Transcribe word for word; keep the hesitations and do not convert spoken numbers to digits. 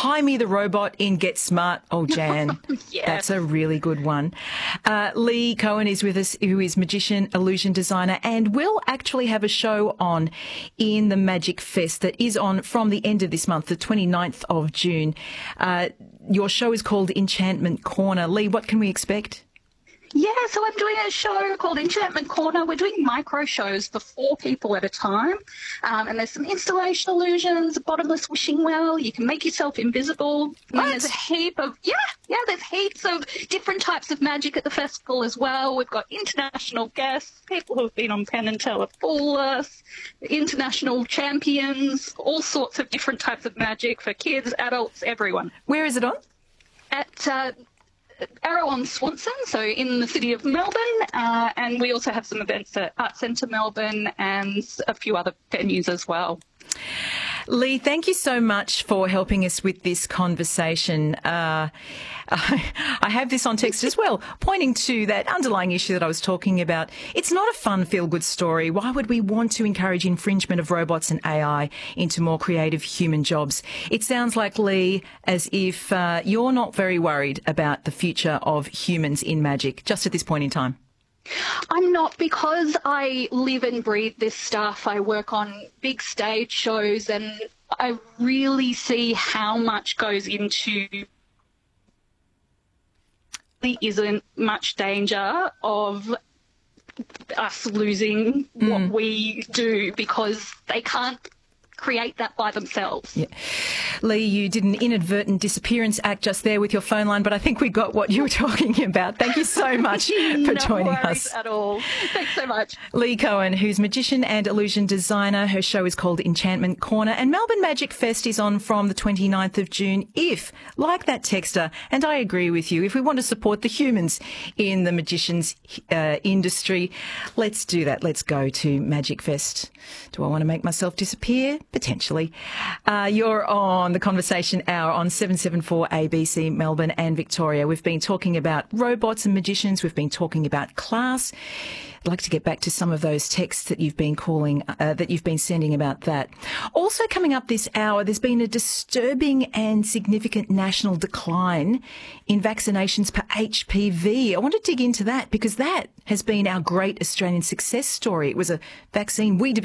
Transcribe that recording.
Hymie the robot in Get Smart. Oh, Jan, yes. That's a really good one. Uh, Lee Cohen is with us, who is magician, illusion designer, and will actually have a show on in the Magic Fest that is on from the end of this month, the twenty-ninth of June. Uh, your show is called Enchantment Corner. Lee, what can we expect? Yeah, so I'm doing a show called Enchantment Corner. We're doing micro shows for four people at a time. Um, and there's some installation illusions, a bottomless wishing well. You can make yourself invisible. And there's a heap of, yeah, yeah, there's heaps of different types of magic at the festival as well. We've got international guests, people who have been on Penn and Teller Fool Us, international champions, all sorts of different types of magic for kids, adults, everyone. Where is it on? At uh, Arrow on Swanson, so in the city of Melbourne, uh, and we also have some events at Art Centre Melbourne and a few other venues as well. Lee, thank you so much for helping us with this conversation. Uh, I, I have this on text as well, pointing to that underlying issue that I was talking about. It's not a fun, feel-good story. Why would we want to encourage infringement of robots and A I into more creative human jobs? It sounds like, Lee, as if uh, you're not very worried about the future of humans in magic, just at this point in time. I'm not, because I live and breathe this stuff. I work on big stage shows and I really see how much goes into. There isn't much danger of us losing mm. what we do because they can't create that by themselves. Yeah. Lee, you did an inadvertent disappearance act just there with your phone line, but I think we got what you were talking about. Thank you so much for no joining worries us. At all. Thanks so much. Lee Cohen, who's magician and illusion designer. Her show is called Enchantment Corner, and Melbourne Magic Fest is on from the twenty-ninth of June. If, like that texter, and I agree with you, if we want to support the humans in the magicians uh, industry, let's do that. Let's go to Magic Fest. Do I want to make myself disappear? Potentially. Uh, you're on the Conversation Hour on seven seventy-four A B C Melbourne and Victoria. We've been talking about robots and magicians. We've been talking about class. I'd like to get back to some of those texts that you've been calling, uh, that you've been sending about that. Also coming up this hour, there's been a disturbing and significant national decline in vaccinations per H P V. I want to dig into that because that has been our great Australian success story. It was a vaccine we developed